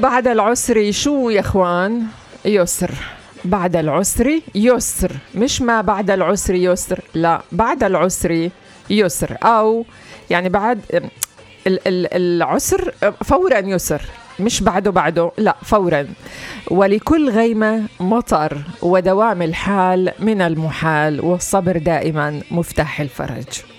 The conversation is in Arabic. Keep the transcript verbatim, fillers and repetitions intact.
بعد العسر شو يا اخوان؟ يسر. بعد العسر يسر، مش ما بعد العسر يسر، لا، بعد العسر يسر، أو يعني بعد العسر فورا يسر، مش بعده بعده، لا فورا. ولكل غيمة مطر، ودوام الحال من المحال، والصبر دائما مفتاح الفرج.